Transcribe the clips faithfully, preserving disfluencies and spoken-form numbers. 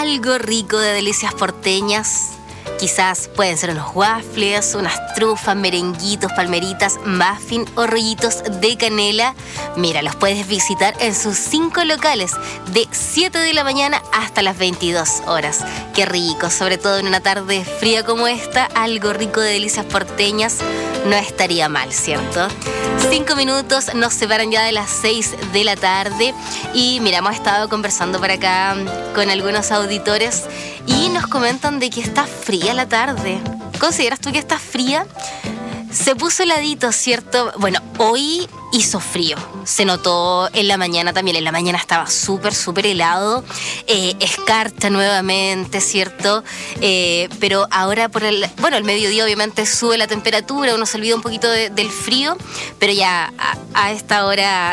algo rico de delicias porteñas. Quizás pueden ser unos waffles, unas trufas, merenguitos, palmeritas, muffin o rollitos de canela. Mira, los puedes visitar en sus cinco locales de siete de la mañana hasta las veintidós horas. Qué rico, sobre todo en una tarde fría como esta, algo rico de delicias porteñas no estaría mal, ¿cierto? Cinco minutos nos separan ya de las seis de la tarde y mira, hemos estado conversando por acá con algunos auditores y nos comentan de que está fría la tarde. ¿Consideras tú que está fría? Se puso heladito, ¿cierto? Bueno, hoy hizo frío. Se notó en la mañana también. En la mañana estaba súper, súper helado. Eh, escarcha nuevamente, ¿cierto? Eh, pero ahora por el... Bueno, el mediodía obviamente sube la temperatura. Uno se olvida un poquito de, del frío. Pero ya a, a esta hora...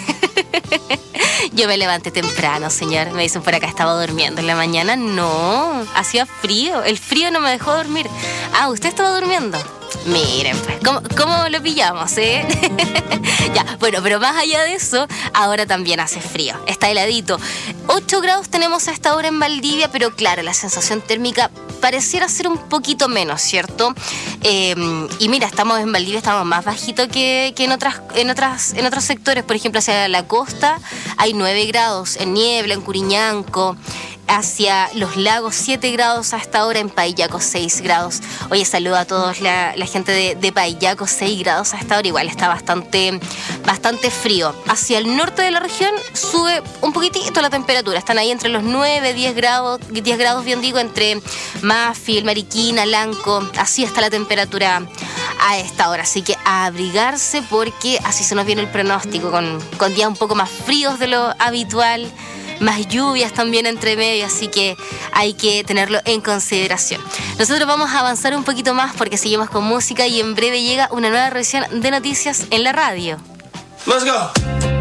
Yo me levanté temprano, señor. Me dicen por acá, estaba durmiendo en la mañana. No, hacía frío. El frío no me dejó dormir. Ah, ¿usted estaba durmiendo? Miren, pues, ¿cómo, cómo lo pillamos, eh? Ya, bueno, pero más allá de eso, ahora también hace frío. Está heladito. ocho grados tenemos a esta hora en Valdivia, pero claro, la sensación térmica pareciera ser un poquito menos, ¿cierto? Eh, y mira, estamos en Valdivia, estamos más bajito que, que en, otras, en, otras, en otros sectores. Por ejemplo, hacia la costa hay nueve grados, en Niebla, en Curiñanco. Hacia los lagos, siete grados hasta ahora, en Paillaco, seis grados. Oye, saludo a todos la, la gente de, de Paillaco, seis grados hasta ahora. Igual está bastante, bastante frío. Hacia el norte de la región sube un poquitito la temperatura. Están ahí entre los nueve, diez grados, diez grados, bien digo, entre Mafil, Mariquina, Lanco. Así está la temperatura a esta hora. Así que a abrigarse porque así se nos viene el pronóstico, con, con días un poco más fríos de lo habitual. Más lluvias también entre medio, así que hay que tenerlo en consideración. Nosotros vamos a avanzar un poquito más porque seguimos con música y en breve llega una nueva revisión de noticias en la radio. Let's go.